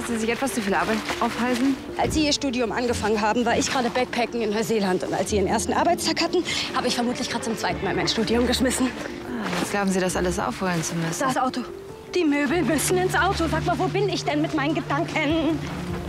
Sie sich etwas zu viel Arbeit aufhalsen? Als Sie Ihr Studium angefangen haben, war ich gerade Backpacken in Neuseeland. Und als Sie Ihren ersten Arbeitstag hatten, habe ich vermutlich gerade zum zweiten Mal mein Studium geschmissen. Jetzt glauben Sie, das alles aufholen zu müssen. Das Auto. Die Möbel müssen ins Auto. Sag mal, wo bin ich denn mit meinen Gedanken?